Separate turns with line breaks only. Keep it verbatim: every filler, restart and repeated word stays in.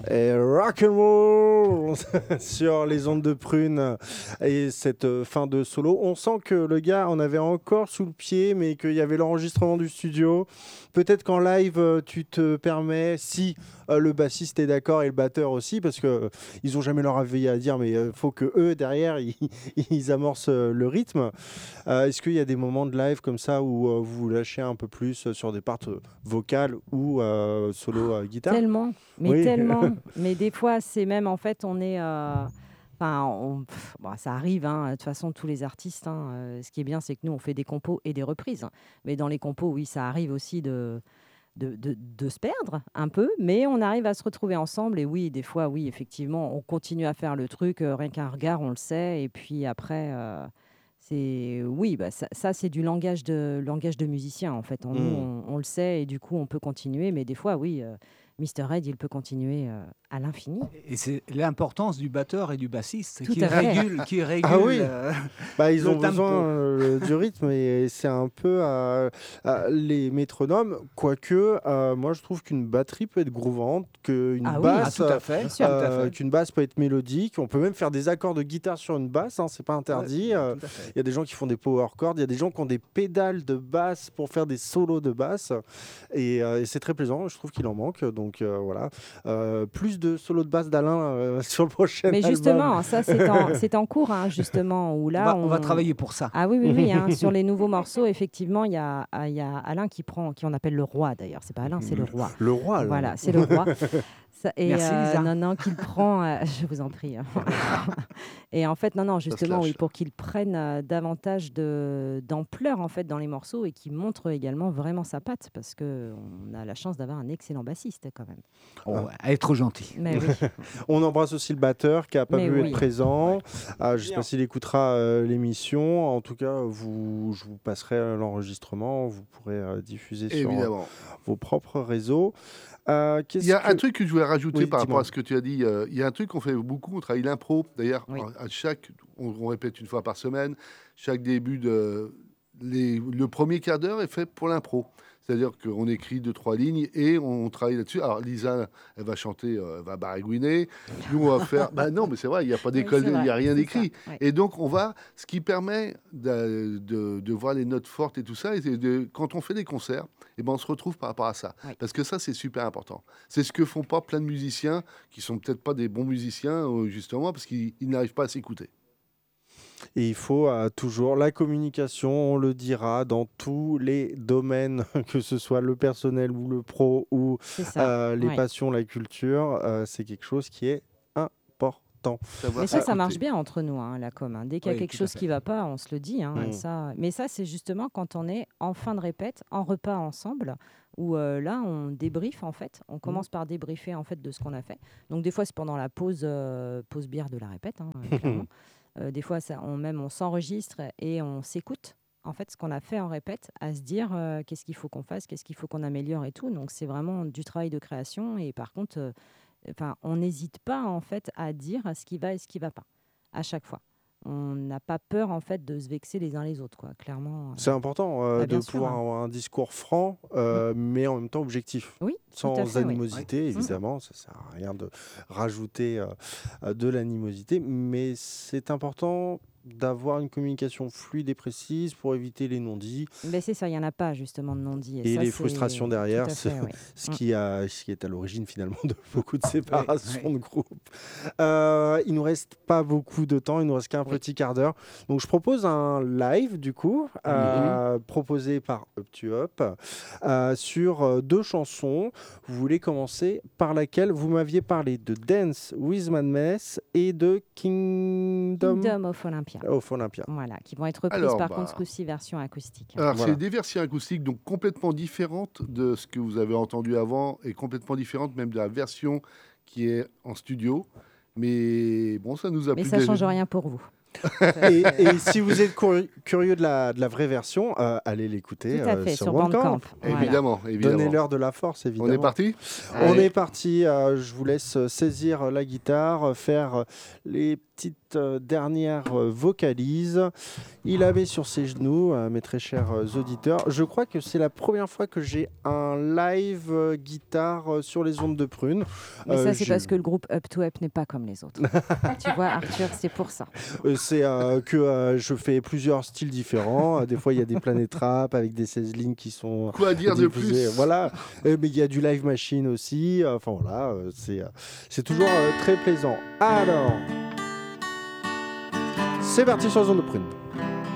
et rock and roll sur les ondes de Prune et cette euh, fin de solo. On sent que le gars en avait encore sous le pied, mais qu'il y avait l'enregistrement du studio. Peut-être qu'en live, euh, tu te permets, si euh, le bassiste est d'accord et le batteur aussi, parce que euh, ils ont jamais leur avis à dire, mais il faut que eux derrière ils, ils amorcent euh, le rythme. Euh, est-ce qu'il y a des moments de live comme ça où euh, vous lâchez un peu plus sur des parts euh, vocales ou euh, solo euh, guitare?
Tellement, mais
Oui.
tellement. Mais des fois, c'est même, en fait, on est... euh, Enfin, on- pff, bon, ça arrive, hein, de toute façon, tous les artistes. Hein, euh, ce qui est bien, c'est que nous, on fait des compos et des reprises. Hein. Mais dans les compos, oui, ça arrive aussi de, de, de, de se perdre un peu, mais on arrive à se retrouver ensemble. Et oui, des fois, oui, effectivement, on continue à faire le truc, euh, rien qu'un regard, on le sait. Et puis après, euh, c'est oui, bah, ça, ça, c'est du langage de, langage de musicien, en fait. En nous,
Hmm.
on, on le sait et du coup, on peut continuer. Mais des fois, oui, euh, Mister Red, il peut continuer euh, à l'infini.
Et c'est l'importance du batteur et du bassiste
Tout
qui
à fait.
régule, qui régule
Ah oui.
euh,
Bah, ils
le
ont
tempo.
besoin euh, du rythme et c'est un peu euh, euh, les métronomes. Quoique, euh, moi je trouve qu'une batterie peut être grouvante, qu'une
Ah oui,
Ah,
basse,
tout à fait,
bien
tout
sûr.
à
euh,
fait.
qu'une basse peut être mélodique. On peut même faire des accords de guitare sur une basse, hein, c'est pas interdit.
Ouais,
Euh,
tout à fait.
Il y a des gens qui font des power chords, il y a des gens qui ont des pédales de basse pour faire des solos de basse et, euh, et c'est très plaisant. Je trouve qu'il en manque. Donc euh, voilà, Euh, plus de solos de basse d'Alain euh, sur le prochain
Mais
album.
justement, ça, c'est en, c'est en cours, hein, justement, où
On
là,
va,
on...
on va travailler pour ça.
Ah oui, oui, oui, hein, sur les nouveaux morceaux, effectivement, il y a, ah, il y a Alain qui prend, qui on appelle le roi, d'ailleurs. C'est pas Alain, c'est le roi.
Le roi, là.
Voilà, c'est le roi. Ça- et
Merci,
euh,
Lisa.
non, non, qu'il prend, euh, je vous en prie. Hein. Et en fait, non, non,
se
justement, oui,
lâche.
pour qu'il prenne euh, davantage de, d'ampleur, en fait, dans les morceaux et qu'il montre également vraiment sa patte, parce qu'on a la chance d'avoir un excellent bassiste, quand même.
Oh, elle est trop gentille.
Mais oui,
On embrasse aussi le batteur qui n'a pas
Mais
pu
oui.
être présent.
Ouais.
Ah, je ne sais pas s'il écoutera euh, l'émission. En tout cas, vous, je vous passerai euh, l'enregistrement. Vous pourrez euh, diffuser sur euh,
Évidemment.
vos propres réseaux. Euh, qu'est-ce
Il y a
que-
un truc que je voulais rajouter
Oui,
par
dis-moi.
rapport à ce que tu as dit. euh, Il y a un truc qu'on fait beaucoup, on travaille l'impro. D'ailleurs,
Oui.
à à chaque, on, on répète une fois par semaine, chaque début de... Les, le premier quart d'heure est fait pour l'impro. C'est-à-dire qu'on écrit deux, trois lignes et on travaille là-dessus. Alors, Lisa, elle va chanter, euh, elle va baragouiner. Nous, on va faire... bah non, mais c'est vrai, il n'y a pas d'école,
c'est
il
vrai,
n'y a rien
c'est
d'écrit.
ça, ouais.
Et donc, on va... Ce qui permet de, de, de voir les notes fortes et tout ça, et c'est de, quand on fait des concerts, eh ben, on se retrouve par rapport à ça.
Oui.
Parce que ça, c'est super important. C'est ce que font pas plein de musiciens qui sont peut-être pas des bons musiciens, euh, justement, parce qu'ils ils n'arrivent pas à s'écouter.
Et il faut euh, toujours la communication, on le dira, dans tous les domaines, que ce soit le personnel ou le pro ou
C'est ça.
euh, les
ouais.
passions, la culture. euh, c'est quelque chose qui est important.
Savoir
Mais ça, ça
s'écouter.
marche bien entre nous, hein, la com. Hein. Dès qu'il y a
Oui,
quelque
tout à
chose
fait.
qui ne va pas, on se le dit. Hein,
Mm.
ça... Mais ça, c'est justement quand on est en fin de répète, en repas ensemble, où euh, là, on débriefe, en fait. On commence par débriefer, en fait, de ce qu'on a fait. Donc, des fois, c'est pendant la pause, euh, pause bière de la répète, hein, euh, clairement. Euh, des fois, ça, on, même, on s'enregistre et on s'écoute, en fait, ce qu'on a fait en répète, à se dire euh, qu'est-ce qu'il faut qu'on fasse, qu'est-ce qu'il faut qu'on améliore et tout. Donc, c'est vraiment du travail de création. Et par contre... euh, Enfin, on n'hésite pas en fait à dire ce qui va et ce qui va pas à chaque fois. On n'a pas peur en fait de se vexer les uns les autres, quoi. Clairement. euh,
C'est important euh,
Bah, bien
de
sûr,
pouvoir
hein.
avoir un discours franc, euh, mais en même temps objectif.
Oui, tout
Sans
à fait, oui.
animosité,
Oui.
évidemment, ça sert à rien de rajouter euh, euh, de l'animosité, mais c'est important d'avoir une communication fluide et précise pour éviter les non-dits
Mais c'est ça, il y en a pas justement de non-dit.
et
ça,
les
c'est-
frustrations
tout
derrière,
à
ce,
fait, oui.
ce
Mm.
qui, a, ce qui est à l'origine finalement de beaucoup de séparations
oui.
de groupes. Euh, il nous reste pas beaucoup de temps, il nous reste qu'un
Oui.
petit quart d'heure. Donc je propose un live du coup, euh, proposé par Up to Up, euh, sur euh, deux chansons. Vous voulez commencer par laquelle? Vous m'aviez parlé de Dance with Madness et de Kingdom,
Kingdom of Olympia.
of Olympia.
Voilà, qui vont être reprises
Alors,
par
bah,
contre ce coup-ci version acoustique.
Alors,
Voilà.
c'est des versions acoustiques, donc complètement différentes de ce que vous avez entendu avant, et complètement différentes même de la version qui est en studio. Mais bon, ça nous a
Mais
plu.
ça
dès-
change rien pour vous.
et, et si vous êtes cour- curieux de la, de la vraie version, euh, allez l'écouter
Tout à
euh,
fait,
sur
sur
Bandcamp.
Bandcamp. Voilà.
Évidemment, évidemment.
Donnez-leur de la force,
On
évidemment.
est parti?
On
Allez.
est parti. euh, je vous laisse saisir la guitare, faire euh, les petites euh, dernières euh, vocalises. Il la met sur ses genoux, euh, mes très chers euh, auditeurs. Je crois que c'est la première fois que j'ai un live euh, guitare euh, sur les ondes de Prune.
Mais
Euh,
ça, c'est
j'ai-
parce que le groupe Up to Up n'est pas comme les autres. Tu vois, Arthur, c'est pour ça.
Euh, c'est euh, que euh, je fais plusieurs styles différents. Euh, Des fois, il y a des planètes rap avec des seize lignes qui sont
Quoi dire de
diffusées.
plus?
Voilà. Euh, mais il y a du live machine aussi. Enfin voilà, euh, c'est euh, c'est toujours euh, très plaisant. Alors, c'est parti sur la zone de prune.